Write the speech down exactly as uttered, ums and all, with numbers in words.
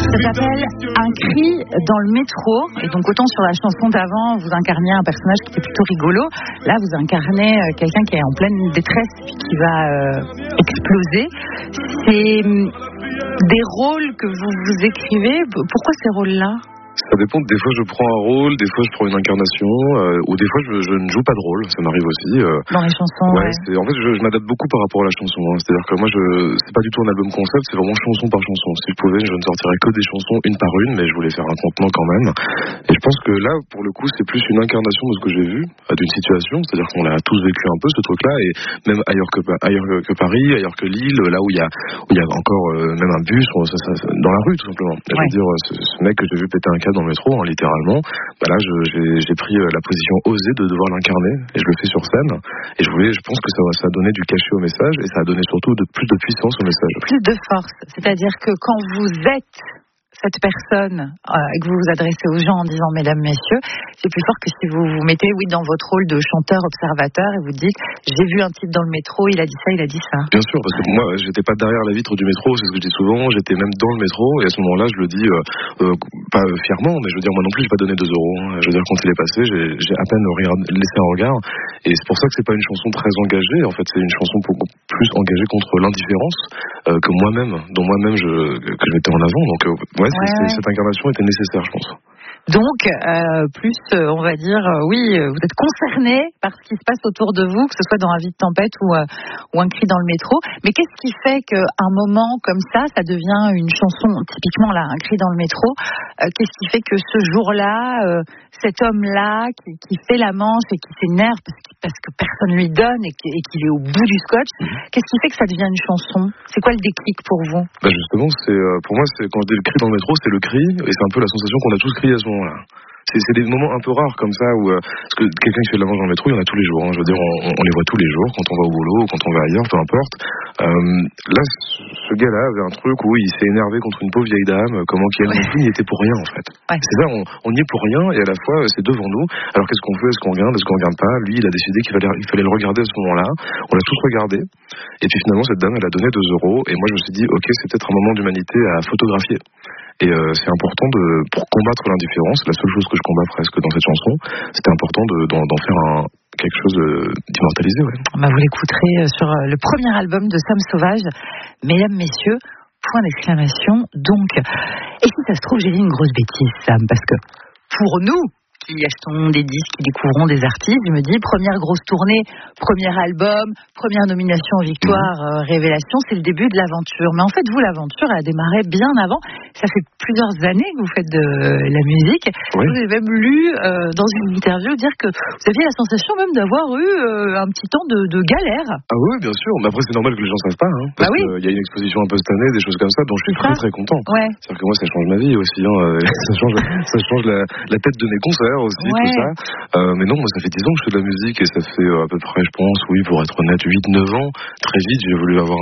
Ça s'appelle Un cri dans le métro. Et donc autant sur la chanson d'avant, vous incarniez un personnage qui était plutôt rigolo. Là, vous incarnez quelqu'un qui est en pleine détresse et qui va euh, exploser. C'est des rôles que vous vous écrivez. Pourquoi ces rôles-là ? Ça dépend, des fois je prends un rôle, des fois je prends une incarnation, euh, ou des fois je, je ne joue pas de rôle, ça m'arrive aussi. Euh, Dans les chansons, ouais. ouais. C'est, en fait, je, je m'adapte beaucoup par rapport à la chanson. Hein. C'est-à-dire que moi, je, c'est pas du tout un album concept, c'est vraiment chanson par chanson. Si je pouvais, je ne sortirais que des chansons une par une, mais je voulais faire un contenant quand même. Et je pense que là, pour le coup, c'est plus une incarnation de ce que j'ai vu, d'une situation. C'est-à-dire qu'on l'a tous vécu un peu ce truc-là, et même ailleurs que, ailleurs que Paris, ailleurs que Lille, là où il y a, où il y a encore euh, même un bus, ça, ça, ça, dans la rue tout simplement. Ouais. Je veux dire, ce, ce mec que j'ai vu péter un câble dans le métro, hein, littéralement. Bah là, je, j'ai, j'ai pris la position osée de devoir l'incarner et je le fais sur scène. Et je voulais, je pense que ça, ça a donné du cachet au message et ça a donné surtout de, plus de puissance au message. Plus de force, c'est-à-dire que quand vous êtes cette personne euh, et que vous vous adressez aux gens en disant mesdames, messieurs, c'est plus fort que si vous vous mettez oui dans votre rôle de chanteur observateur et vous dites j'ai vu un type dans le métro, il a dit ça, il a dit ça. Bien sûr, parce que moi j'étais pas derrière la vitre du métro, c'est ce que je dis souvent, j'étais même dans le métro et à ce moment-là je le dis euh, euh, pas fièrement, mais je veux dire moi non plus j'ai pas donné deux euros. Hein. Je veux dire quand il est passé, j'ai, j'ai à peine regard, laissé un regard et c'est pour ça que c'est pas une chanson très engagée. En fait c'est une chanson beaucoup plus engagée contre l'indifférence euh, que moi-même, dont moi-même je, que je mettais en avant. Donc euh, ouais, ouais, c'est, ouais. cette incarnation était nécessaire, je pense. Donc, euh, plus, euh, on va dire, euh, oui, vous êtes concerné par ce qui se passe autour de vous, que ce soit dans Avis de tempête ou, euh, ou Un cri dans le métro. Mais qu'est-ce qui fait qu'à un moment comme ça, ça devient une chanson, typiquement là, Un cri dans le métro, euh, qu'est-ce qui fait que ce jour-là, euh, cet homme-là qui, qui fait la manche et qui s'énerve parce que, parce que personne lui donne et, et qu'il est au bout du scotch, qu'est-ce qui fait que ça devient une chanson ? C'est quoi le déclic pour vous ? Bah justement, c'est, euh, pour moi, c'est, quand je dis le cri dans le métro, c'est le cri, et c'est un peu la sensation qu'on a tous crié à ce moment-là. C'est, c'est des moments un peu rares comme ça où euh, parce que quelqu'un qui fait de la manche dans le métro, il y en a tous les jours. Hein, je veux dire, on, on les voit tous les jours quand on va au boulot, quand on va ailleurs, peu importe. Euh, là, ce gars-là avait un truc où il s'est énervé contre une pauvre vieille dame, comment qui elle non plus n'y était pour rien en fait. Ouais. C'est ça, on, on y est pour rien et à la fois c'est devant nous. Alors qu'est-ce qu'on fait ? Est-ce qu'on regarde ? Est-ce qu'on regarde pas ? Lui, il a décidé qu'il fallait, il fallait le regarder à ce moment-là. On l'a tous regardé. Et puis finalement, cette dame, elle a donné deux euros. Et moi, je me suis dit, ok, c'est peut-être un moment d'humanité à photographier. Et euh, c'est important de, pour combattre l'indifférence, la seule chose que je combats presque dans cette chanson, c'était important de, d'en, d'en faire un, quelque chose d'immortalisé. Ouais. Bah vous l'écouterez sur le premier album de Sam Sauvage, Mesdames, Messieurs, point d'exclamation. Donc, et si ça se trouve, j'ai dit une grosse bêtise, Sam, parce que pour nous, qui achetons des disques, qui découvrons des artistes, je me dis, première grosse tournée, premier album, première nomination victoire, mmh. euh, révélation, c'est le début de l'aventure. Mais en fait, vous, l'aventure, elle a démarré bien avant. Ça fait plusieurs années que vous faites de la musique. Oui. Vous avez même lu euh, dans une interview dire que vous aviez la sensation même d'avoir eu euh, un petit temps de, de galère. Ah oui, bien sûr. Mais après, c'est normal que les gens ne savent pas. Hein, parce bah oui. qu'il y a une exposition un peu cette année, des choses comme ça, dont je suis très très content. Ouais. C'est-à-dire que moi, ça change ma vie aussi. Hein. ça change, ça change la, la tête de mes concerts aussi, ouais. tout ça. Euh, mais non, moi, ça fait dix ans que je fais de la musique et ça fait euh, à peu près, je pense, oui, pour être honnête, huit neuf ans. Très vite, j'ai voulu avoir